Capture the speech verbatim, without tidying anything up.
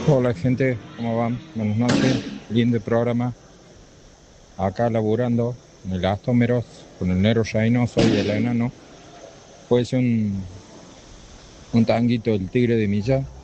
Hola gente, ¿cómo van? Buenas noches, lindo programa. Acá laburando en el Astómeros con el Nero Reynoso y el enano. Puede ser un, un tanguito del Tigre de Milla.